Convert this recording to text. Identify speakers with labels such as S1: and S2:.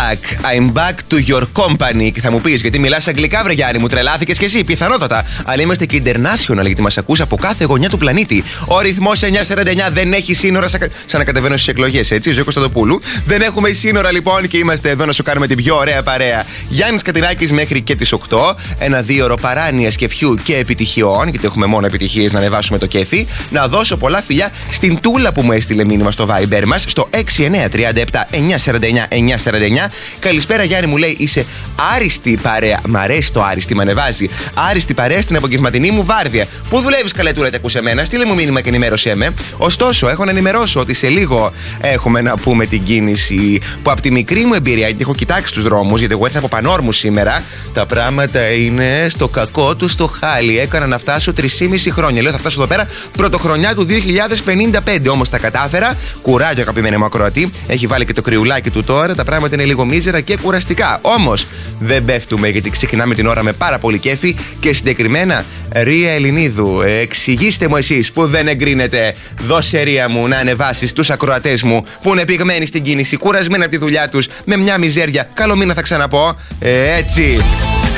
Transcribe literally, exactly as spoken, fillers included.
S1: back. I'm back to your company. Και θα μου πεις, γιατί μιλάς αγγλικά, βρε Γιάννη μου, τρελάθηκες κι εσύ. Πιθανότατα. Αλλά είμαστε και international, γιατί μας ακούς από κάθε γωνιά του πλανήτη. Ο ρυθμός εννιακόσια σαράντα εννιά δεν έχει σύνορα. Σαν να κατεβαίνω στις εκλογές, έτσι. Ζωή Κωνσταντοπούλου. Δεν έχουμε σύνορα λοιπόν και είμαστε εδώ να σου κάνουμε την πιο ωραία παρέα. Γιάννης Κατηράκης μέχρι και τις οκτώ. Ένα δίωρο παράνοιας και φιού και επιτυχιών, γιατί έχουμε μόνο επιτυχίες να ανεβάσουμε το κέφι. Να δώσω πολλά φιλιά στην Τούλα που μου έστειλε μήνυμα στο Viber μας στο έξι εννιά τρία επτά εννιά σαράντα εννιά εννιά σαράντα εννιά. Καλησπέρα Γιάννη, μου λέει, είσαι άριστη παρέα. Μ' αρέσει το άριστη, με ανεβάζει. Άριστη παρέα στην απογευματινή μου βάρδια. Πού δουλεύεις, καλέ Τούλα, και ακούς εμένα? Στείλε μου μήνυμα και ενημέρωσέ με. Ωστόσο, έχω να ενημερώσω ότι σε λίγο έχουμε να πούμε την κίνηση που από τη μικρή μου εμπειρία, γιατί έχω κοιτάξει τους δρόμους, γιατί εγώ ήρθα από Πανόρμου σήμερα, τα πράγματα είναι στο κακό του στο χάλι. Έκανα να φτάσω τρία και μισό χρόνια. Λέω θα φτάσω εδώ πέρα πρωτοχρονιά του δύο χιλιάδες πενήντα πέντε. Όμως τα κατάφερα. Κουράγιο, αγαπημένοι μου ακροατή. Έχει βάλει και το κρυουλάκι του τώρα. Τα πράγματα είναι λίγο μίζερα και κουραστικά. Όμως δεν πέφτουμε, γιατί ξεκινάμε την ώρα με πάρα πολύ κέφι και συγκεκριμένα Ρία Ελληνίδου. Εξηγήστε μου εσείς που δεν εγκρίνετε. Δώσε Ρία μου να ανεβάσεις τους ακροατές μου που είναι πυγμένοι στην κίνηση, κουρασμένοι από τη δουλειά τους, με μια μιζέρια. Καλό μήνα θα ξαναπώ. Ε, έτσι.